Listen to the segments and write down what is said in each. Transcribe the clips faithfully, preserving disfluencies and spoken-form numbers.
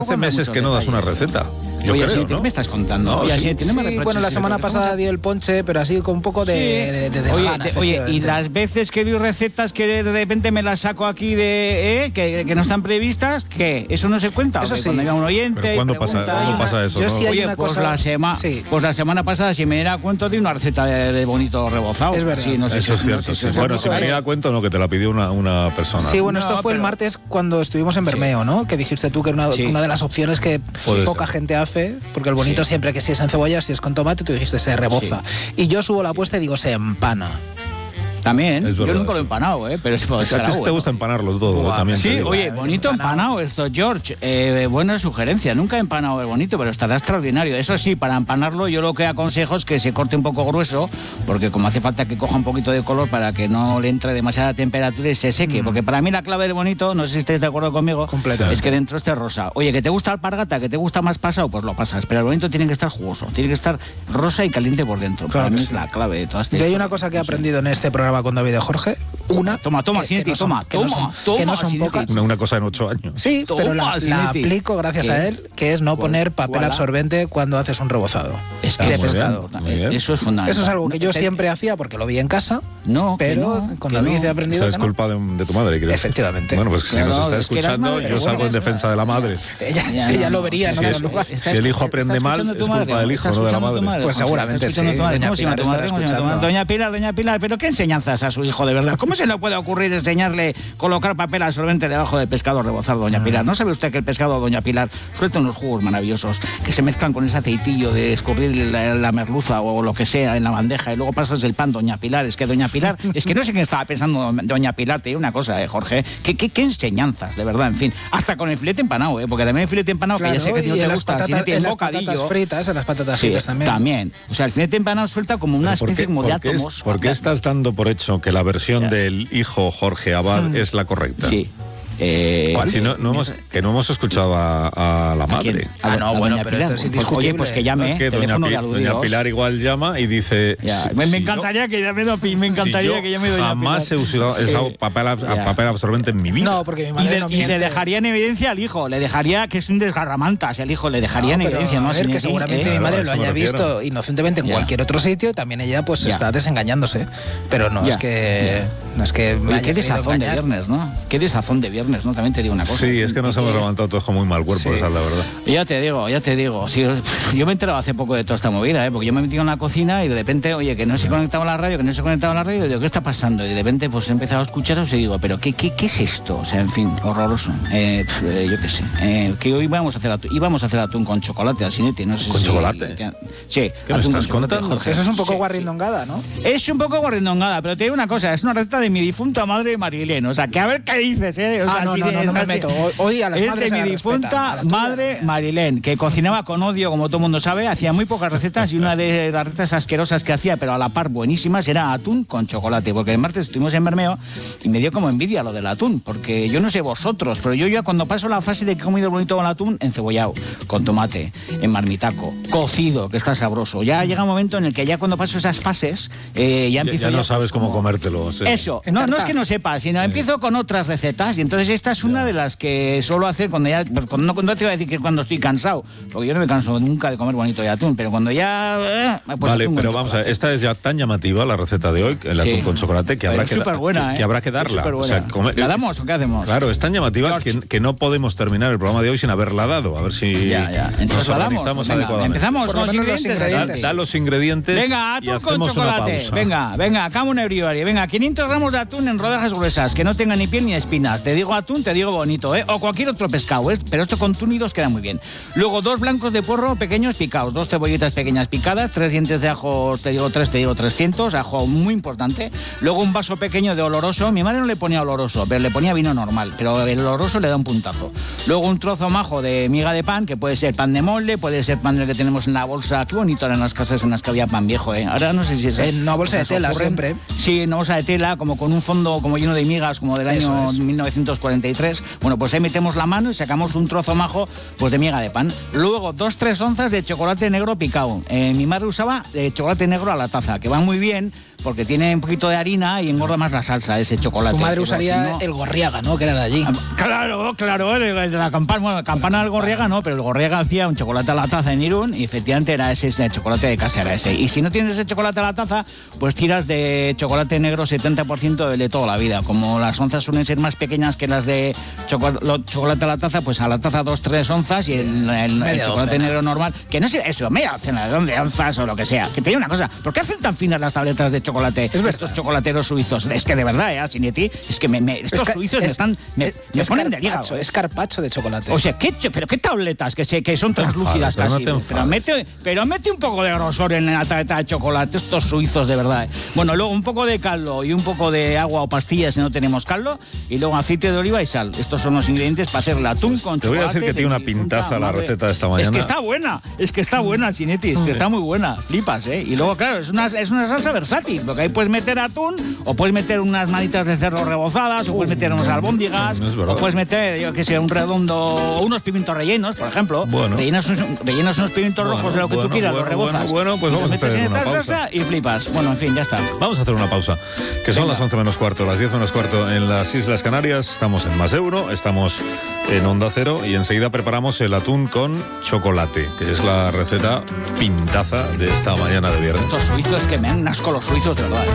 Hace meses que no das una receta. Yo Oye, creo, sí, ¿no? ¿qué me estás contando? No, Oye, sí. sí, no me Sí, reproches, bueno, la sí, semana porque pasada estamos- dio el ponche, pero así con un poco de, Sí. de, de Oye, desgana, de- oye, y efectivamente. las veces que doy recetas que de repente me las saco aquí de eh, que, que no están previstas, ¿qué? ¿Eso no se cuenta? Eso ¿O qué? sí. Cuando llega un oyente Pero y ¿cuándo pasa, pregunta- ¿cuándo pasa eso? Yo no? sí hay Oye, una pues, cosa- la sema, sí. pues la semana pasada, si me diera cuenta, de una receta de, de bonito rebozado. Es verdad. Sí, no sé Eso si- es no cierto. sé sí. os Bueno, acuerdo. si me diera cuenta, no, que te la pidió una, una persona. Sí, bueno, No, esto fue el pero- martes cuando estuvimos en Bermeo, ¿no? Que dijiste tú que era una, Sí. una de las opciones que Puede poca ser. gente hace, porque el bonito Sí. siempre que si es en cebolla, si es con tomate, tú dijiste se reboza. Y yo subo la apuesta y digo se empana. También, Es yo verdad, nunca lo he sí. empanado, ¿eh? Pero es A ti sí te bueno. gusta empanarlo todo, Guau, también. te Sí, digo. oye, bonito Empanado. empanado esto, George. Eh, buena sugerencia. Nunca he empanado el bonito, pero estará extraordinario. Eso sí, para empanarlo yo lo que aconsejo es que se corte un poco grueso, porque como hace falta que coja un poquito de color para que no le entre demasiada temperatura y se seque. Porque para mí la clave del bonito, no sé si estáis de acuerdo conmigo, Completamente. es que dentro esté rosa. Oye, que te gusta alpargata, que te gusta más pasado, pues lo pasas. Pero el bonito tiene que estar jugoso, tiene que estar rosa y caliente por dentro. Claro para mí que es sí. la clave de todas estas Yo hay historias. una cosa que he No sé. aprendido en este programa con David y Jorge. Una. Toma, toma, que- Sinetti, que no son- toma, que no toma, son- toma, que no son Sinetti. pocas. Una, una cosa en ocho años. Sí, Toma, pero la, la Sinetti. aplico gracias ¿Qué? a él, que es no ¿Cuál? poner papel ¿Cuál? absorbente cuando haces un rebozado. Es que de eso es pescado. fundamental. Muy bien. Eso es fundamental. Eso es algo que yo No, te- siempre hacía porque lo vi en casa, No, que pero no, con que David no. he aprendido Esa es que no. culpa de, de tu madre, creo. Efectivamente. Bueno, pues si Claro, nos está es que eras escuchando, madre, yo bueno, salgo en es- defensa de la madre. Ella, Ya, ella no, lo vería en si otro es- lugar. está Si el hijo escu- aprende está mal, escuchando es tu culpa madre, del hijo, está no de la escuchando tu madre. Pues José, seguramente está escuchando sí, tu madre. doña ¿Cómo se llama Pilar tu madre? estará ¿Cómo se llama tu madre? escuchando. Doña Pilar, doña Pilar, ¿pero qué enseñanzas a su hijo de verdad? ¿Cómo se le puede ocurrir enseñarle colocar papel absorbente debajo del pescado rebozado, doña Pilar? ¿No sabe usted que el pescado, doña Pilar, suelta unos jugos maravillosos que se mezclan con ese aceitillo de escurrir la, la merluza o lo que sea en la bandeja y luego pasas el pan, doña Pilar? Es que doña Pilar, es que no sé quién estaba pensando doña Pilar, te digo una cosa, eh, Jorge, ¿qué, qué, qué enseñanzas, de verdad, en fin, hasta con el filete empanado, eh, porque también el filete empanado, Claro, que ya sé que a ti no y te en las gusta, patatas, si no tiene en las bocadillo. patatas fritas, en las patatas Sí, fritas también. O sea, el filete empanado suelta como una Pero ¿por especie qué- como de por qué es- átomos. ¿Por qué estás dando por hecho que la versión Ya. del hijo Jorge Abad es la correcta? Sí. Eh, ¿Cuál? Si no, no hemos, que no hemos escuchado a, a la ¿A quién? madre. A Ah, do- no, a bueno, doña pero Pilar. esto es Pues, indiscutible. oye, pues que llame, Es que doña, teléfono Pi- de doña aludidos. Pilar igual llama y dice... Ya, si- me, me si encantaría que llame doña Pi- me yo- encantaría si yo que llame doña jamás Pilar. he usado, he Sí. usado papel, ab- Ya. papel absorbente en mi vida. No, porque mi Y, madre de- no y miente. le dejaría en evidencia al hijo, le dejaría que es un desgarramantas, el hijo le dejaría No, en pero, evidencia, ¿no? a ver, Sin que decir, seguramente ¿eh? mi madre Claro, lo a eso me haya refiero. visto inocentemente en Ya. cualquier otro sitio, también ella pues Ya. está desengañándose. Pero no Ya. es que no es que me Oye, haya qué querido desazón de engañar. viernes, ¿no? Qué desazón de viernes, ¿no? También te digo una cosa. Sí, es que nos hemos Es- levantado todos con muy mal cuerpo, Sí. esa es la verdad. Ya te digo, ya te digo. Sí, yo me he enterado hace poco de toda esta movida, ¿eh? Porque yo me he metido en la cocina y de repente, oye, que no se conectaba la radio, que no se conectaba la radio, y digo, ¿qué está pasando? Y de repente, pues he empezado a escucharos y digo, ¿pero qué, qué, qué es esto? O sea, en fin, horroroso. Eh, pf, eh, yo qué sé. Eh, que hoy íbamos a hacer atún, íbamos a hacer atún con chocolate al Sinetti, no sé ¿Con si- chocolate? que- sí, ¿Qué me atún estás con chocolate, contando? Jorge. Eso es un poco Sí, guarrindongada, ¿no? sí. Es un poco guarrindongada, pero te digo una cosa, es una receta de mi difunta madre Marilén. O sea, que a ver qué dices, ¿eh? O sea, Ah, no, si no, de- no, no me o sea, meto. Hoy- hoy a las es madres de se mi las difunta respetan, a la tuya, madre no. Marilén, que cocinaba con odio, como todo el mundo sabe, hacía muy pocas recetas y una de las recetas asquerosas que hacía, pero a la par buenísimas, era atún con chocolate. Porque el martes estuvimos en Bermeo y me dio como envidia lo del atún, porque yo no sé vosotros, pero yo ya cuando paso la fase de que he comido bonito con el atún, encebollado, con tomate, en marmitaco, cocido, que está sabroso. Ya llega un momento en el que ya cuando paso esas fases, eh, ya Ya, empiezo ya no ya, sabes pues, cómo como- comértelo. sí. Eso, no, no es que no sepa, sino empiezo con otras recetas y entonces esta es una de las que suelo hacer cuando ya, pues, cuando no, no te voy a decir que cuando estoy cansado, porque yo no me canso nunca de comer bonito de atún, pero cuando ya... eh, pues Vale, atún con pero vamos a ver, chocolate. esta es ya tan llamativa la receta de hoy, el Sí. atún con chocolate, que Pero habrá es que, da- superbuena, que, ¿eh? que habrá que Es darla. superbuena. O sea, come- ¿La damos o qué hacemos? Claro, es tan llamativa que, George. que no podemos terminar el programa de hoy sin haberla dado. A ver si Ya, ya. Entonces nos la damos. organizamos Venga, adecuadamente. empezamos Por con lo los menos los ingredientes. Da, ingredientes. da los ingredientes Venga, y atún con hacemos una chocolate. pausa. Venga, venga, Common Everybody. Venga, quinientos gramos de atún en rodajas gruesas, que no tengan ni piel ni espinas. Te digo atún, te digo bonito, ¿eh? O cualquier otro pescado, ¿eh? Pero esto con túnidos queda muy bien. Luego, dos blancos de puerro pequeños picados, dos cebollitas pequeñas picadas, tres dientes de ajo, te digo tres, te digo trescientos, ajo muy importante. Luego, un vaso pequeño de oloroso. Mi madre no le ponía oloroso, pero le ponía vino normal, pero el oloroso le da un puntazo. Luego, un trozo majo de miga de pan, que puede ser pan de molde, puede ser pan del que tenemos en la bolsa. Qué bonito eran las casas en las que había pan viejo, ¿eh? Ahora no sé si es... En una bolsa de tela, siempre. Sí, en una bolsa de tela, como con un fondo como lleno de migas, como del Eso año es. mil novecientos cuarenta y tres. Bueno, pues ahí metemos la mano y sacamos un trozo majo pues de miga de pan. Luego, dos, tres onzas de chocolate negro picado. Eh, mi madre usaba eh, chocolate negro a la taza, que va muy bien porque tiene un poquito de harina y engorda más la salsa, ese chocolate. Tu madre Pero usaría si no... el Gorriaga, ¿no? Que era de allí. Claro, claro, el, el de la campana, bueno, la campana del Gorriaga no, pero el Gorriaga hacía un chocolate a la taza en Irún y efectivamente era ese, ese chocolate de casa, era ese. Y si no tienes ese chocolate a la taza, pues tiras de chocolate negro setenta por ciento de, de toda la vida. Como las onzas suelen ser más pequeñas que las de chocolate, chocolate a la taza, pues a la taza dos, tres onzas y el, el, el chocolate docena. negro normal, que no es eso, media docena de onzas o lo que sea. Que te digo una cosa, ¿por qué hacen tan finas las tabletas de chocolate estos chocolateros suizos? Es que de verdad, ¿eh? Sinetti, es que me, me, estos es, suizos es, me están me, es, me ponen de hígado. Es carpacho de chocolate. O sea, ¿qué, pero qué tabletas que, se, que son translúcidas enfades, casi. Pero, no pero, mete, pero mete un poco de grosor en la tableta de chocolate, estos suizos de verdad. ¿eh? Bueno, luego un poco de caldo y un poco de agua o pastillas si no tenemos caldo, y luego aceite de oliva y sal. Estos son los ingredientes para hacer el atún con Te chocolate. Te voy a decir que tiene una pintaza la receta de esta mañana. Es que está buena, es que está buena, Sinetti, es que está muy buena, flipas, ¿eh? Y luego, claro, es una, es una salsa versátil, porque ahí puedes meter atún, o puedes meter unas manitas de cerdo rebozadas, o puedes meter unas albóndigas, es o puedes meter, yo que sé, un redondo, o unos pimientos rellenos, por ejemplo. Bueno. Rellenas, rellenas unos pimientos bueno, rojos de lo que bueno, tú quieras, bueno, los rebozas. Bueno, bueno, pues vamos los a metes hacer en una esta pausa. salsa y flipas. Bueno, en fin, ya está. Vamos a hacer una pausa, que son Venga. las once menos cuarto, las diez menos cuarto en las Islas Canarias. Estamos en Más Euro, estamos en Onda Cero y enseguida preparamos el atún con chocolate, que es la receta pintaza de esta mañana de viernes. Estos suizos que me han asco los suizos, de verdad.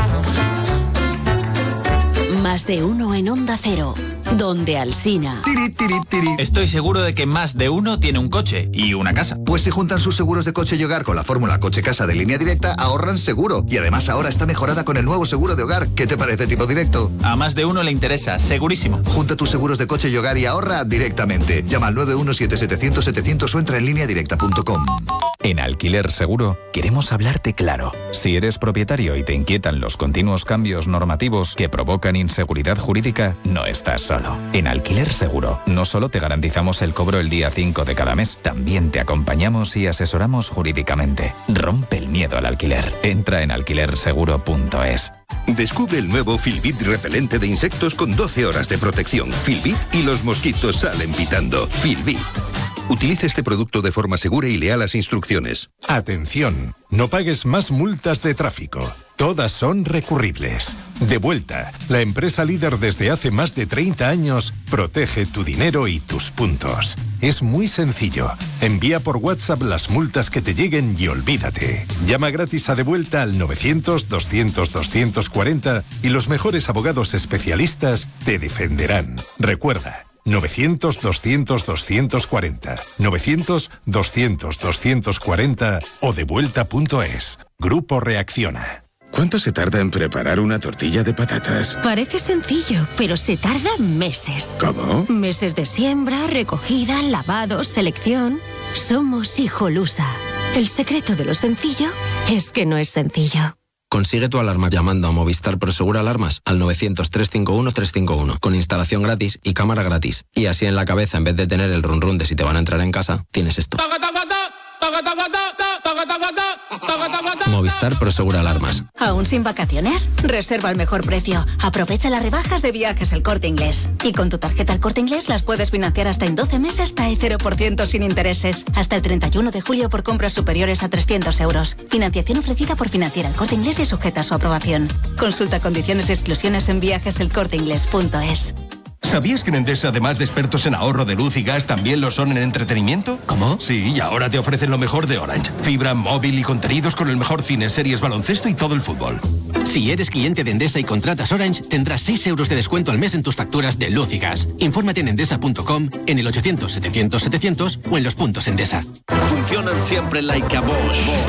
Más de uno en Onda Cero, donde Alsina. Tiri, tiri, tiri. Estoy seguro de que más de uno tiene un coche y una casa. Pues si juntan sus seguros de coche y hogar con la fórmula coche-casa de Línea Directa, ahorran seguro. Y además ahora está mejorada con el nuevo seguro de hogar. ¿Qué te parece, Tipo Directo? A más de uno le interesa, segurísimo. Junta tus seguros de coche y hogar y ahorra directamente. Llama al nueve uno siete setecientos setecientos o entra en línea directa punto com. En Alquiler Seguro queremos hablarte claro. Si eres propietario y te inquietan los continuos cambios normativos que provocan inseguridad jurídica, no estás solo. En Alquiler Seguro no solo te garantizamos el cobro el día cinco de cada mes, también te acompañamos y asesoramos jurídicamente. Rompe el miedo al alquiler. Entra en alquiler seguro punto es. Descubre el nuevo Filbit repelente de insectos con doce horas de protección. Filbit y los mosquitos salen pitando. Filbit. Utilice este producto de forma segura y lea las instrucciones. Atención, no pagues más multas de tráfico. Todas son recurribles. Devuelta, la empresa líder desde hace más de treinta años, protege tu dinero y tus puntos. Es muy sencillo. Envía por WhatsApp las multas que te lleguen y olvídate. Llama gratis a Devuelta al novecientos, doscientos, doscientos cuarenta y los mejores abogados especialistas te defenderán. Recuerda, novecientos, doscientos, doscientos cuarenta, novecientos, doscientos, doscientos cuarenta o devuelta punto es. Grupo Reacciona. ¿Cuánto se tarda en preparar una tortilla de patatas? Parece sencillo, pero se tarda meses. ¿Cómo? Meses de siembra, recogida, lavado, selección. Somos Hijolusa. El secreto de lo sencillo es que no es sencillo. Consigue tu alarma llamando a Movistar Prosegur Alarmas al novecientos, trescientos cincuenta y uno, trescientos cincuenta y uno con instalación gratis y cámara gratis. Y así en la cabeza, en vez de tener el run run de si te van a entrar en casa, tienes esto. Movistar Prosegur Alarmas. ¿Aún sin vacaciones? Reserva al mejor precio. Aprovecha las rebajas de Viajes El Corte Inglés. Y con tu tarjeta El Corte Inglés las puedes financiar hasta en doce meses hasta el cero por ciento sin intereses. Hasta el treinta y uno de julio por compras superiores a trescientos euros. Financiación ofrecida por Financiera El Corte Inglés y sujeta a su aprobación. Consulta condiciones y exclusiones en viajes el corte inglés punto es. ¿Sabías que en Endesa, además de expertos en ahorro de luz y gas, también lo son en entretenimiento? ¿Cómo? Sí, y ahora te ofrecen lo mejor de Orange. Fibra, móvil y contenidos con el mejor cine, series, baloncesto y todo el fútbol. Si eres cliente de Endesa y contratas Orange, tendrás seis euros de descuento al mes en tus facturas de luz y gas. Infórmate en endesa punto com, en el ochocientos, setecientos, setecientos o en los puntos Endesa. Funcionan siempre like a Bosch.